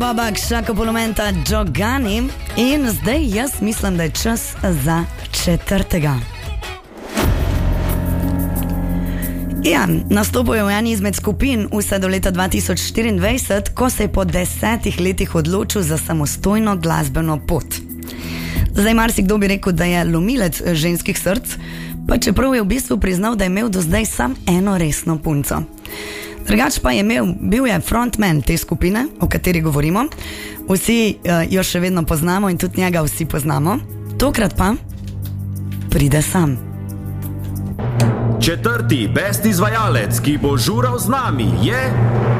Babak Šakopolomenta Džogani in zdaj jaz mislim, da je čas za četrtega. Ja, nastopil je v eni izmed skupin vse do leta 2024, ko se je po 10 letih odločil za samostojno glasbeno pot. Zdaj marsikdo bi rekel, da je lomilec ženskih src, pa čeprav je v bistvu priznal, da je imel do zdaj sam eno resno punco. Drugač pa je bil je frontman te skupine, o kateri govorimo. Vsi jo še vedno poznamo in tudi njega vsi poznamo. Tokrat pa pride sam. Četrti best izvajalec, ki bo žural z nami, je